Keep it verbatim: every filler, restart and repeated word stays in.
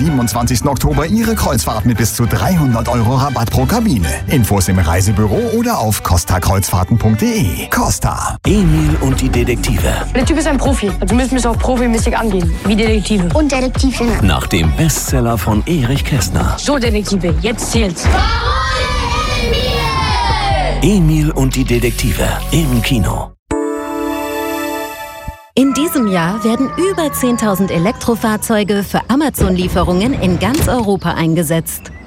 siebenundzwanzigsten Oktober Ihre Kreuzfahrt mit bis zu dreihundert Euro Rabatt pro Kabine. Infos im Reisebüro oder auf costa kreuzfahrten punkt de. Costa. Emil und die Detektive. Der Typ ist ein Profi, also müssen wir es auch profimäßig angehen, wie Detektive. Und Detektivin. Nach dem Bestseller von Erich Kästner. So, Detektive, jetzt zählt's. Emil und die Detektive im Kino. In diesem Jahr werden über zehntausend Elektrofahrzeuge für Amazon-Lieferungen in ganz Europa eingesetzt.